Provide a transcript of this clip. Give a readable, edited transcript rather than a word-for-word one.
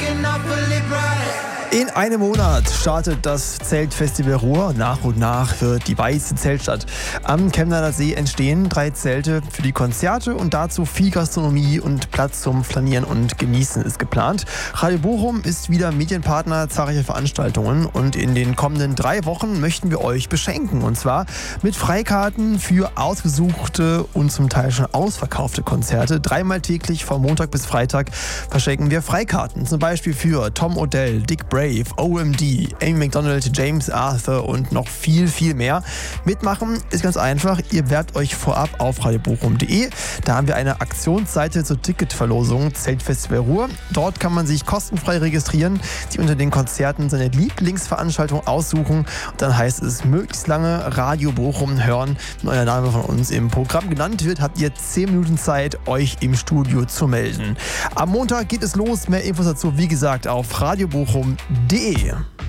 In einem Monat startet das Zeltfestival Ruhr. Nach und nach wird die weiße Zeltstadt am Chemnader See entstehen. 3 Zelte für die Konzerte und dazu viel Gastronomie und Platz zum Flanieren und Genießen ist geplant. Radio Bochum ist wieder Medienpartner zahlreicher Veranstaltungen und in den kommenden 3 Wochen möchten wir euch beschenken. Und zwar mit Freikarten für ausgesuchte und zum Teil schon ausverkaufte Konzerte. 3-mal täglich von Montag bis Freitag verschenken wir Freikarten. Zum Beispiel für Tom Odell, Dick Brave, OMD, Amy Macdonald, James Arthur und noch viel, viel mehr. Mitmachen ist ganz einfach. Ihr bewerbt euch vorab auf radiobochum.de. Da haben wir eine Aktionsseite zur Ticketverlosung Zeltfestival Ruhr. Dort kann man sich kostenfrei registrieren, die unter den Konzerten seine Lieblingsveranstaltung aussuchen. Und dann heißt es möglichst lange Radio Bochum hören. Wenn euer Name von uns im Programm genannt wird, habt ihr 10 Minuten Zeit, euch im Studio zu melden. Am Montag geht es los. Mehr Infos dazu, wie gesagt, auf radiobochum.de.